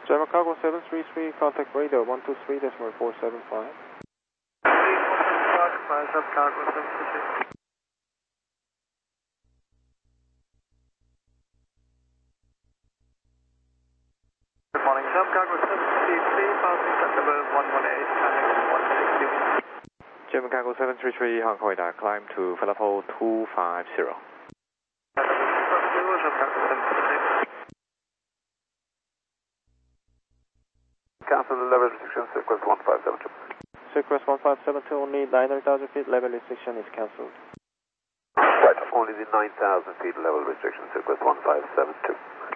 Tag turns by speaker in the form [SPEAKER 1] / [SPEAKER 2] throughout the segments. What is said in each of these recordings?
[SPEAKER 1] German Cargo 733, contact radar 123.475.
[SPEAKER 2] Cargo 733. Good morning, Cargo 733, passing flight level 118, climbing to 160.
[SPEAKER 3] German Cargo 733, Hong Kong radar, climb to flight level 250.
[SPEAKER 2] Cancel the level restriction, request 1572.
[SPEAKER 1] Request 1572, only 9,000 feet, level restriction is cancelled.
[SPEAKER 2] Right, only the 9,000 feet level restriction, request 1572.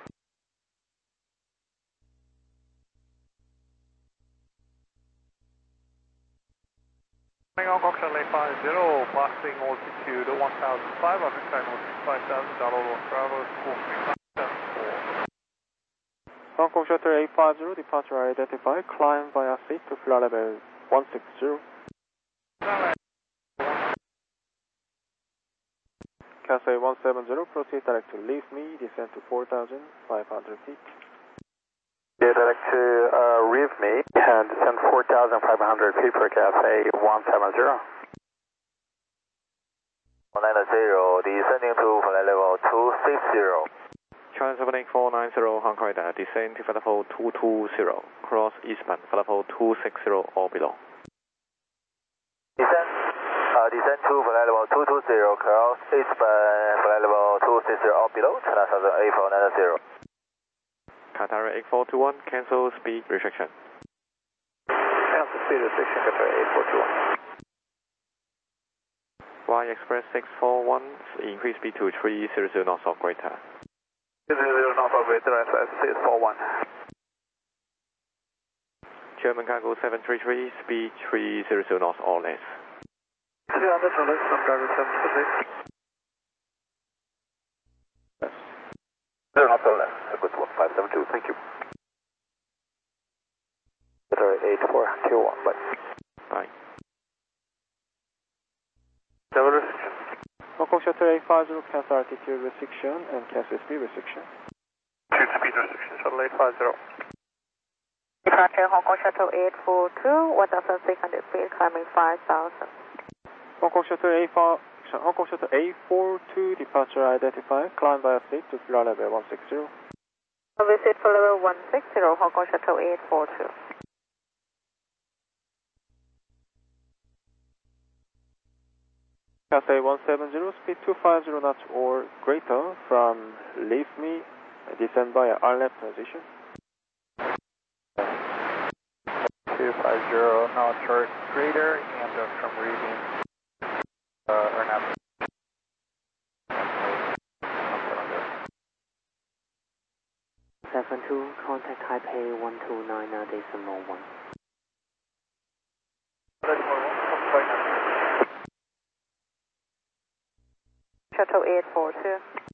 [SPEAKER 4] Hong Kong Charlie 50, passing altitude 1,500, climb altitude 5,000, Dallas travel 4374.
[SPEAKER 1] Hong Kong Shutter 850, departure identified, climb via seat to flight level 160. Cathay 170, proceed direct to leave me, descend to 4,500 feet.
[SPEAKER 2] Direct to leave me and descend 4,500 feet for Cathay 170.
[SPEAKER 5] 190, descending to flight level 260.
[SPEAKER 3] China 78490, Hong Kong radar, descend to flight level 220, cross eastbound, flight level 260 or below.
[SPEAKER 5] Descend to flight level 220, cross eastbound, flight level 260 or below, China 78490.
[SPEAKER 3] Qatar 8421, cancel speed restriction.
[SPEAKER 2] Cancel speed restriction, Qatar 8421.
[SPEAKER 3] Y Express 641, increase speed to 300 knots or greater.
[SPEAKER 2] 300 knots or greater, SS 41.
[SPEAKER 3] German Cargo 733, speed 300 knots or less.
[SPEAKER 2] 300 or less from Cargo 733. 0 knots or less, request 1572, thank you. Qatar 8421, bye.
[SPEAKER 3] Bye.
[SPEAKER 2] Level restriction.
[SPEAKER 1] Hong Kong Shutter 850, cancel altitude restriction and cancel speed restriction.
[SPEAKER 2] Speed restriction, shuttle 850.
[SPEAKER 6] Departure Hong Kong Shuttle 842, 1,600 feet, climbing 5,000.
[SPEAKER 1] Hong Kong Shutter 842, departure identified, climb via seat to flight level 160.
[SPEAKER 6] Visit for level 160, Hong Kong Shuttle 842.
[SPEAKER 1] Cathay 170, speed 250 knots or greater from leave me, descend by RLAP position.
[SPEAKER 4] 250 knots or greater, and from reading or not.
[SPEAKER 6] 72, contact Taipei 129.1. Shuttle 842.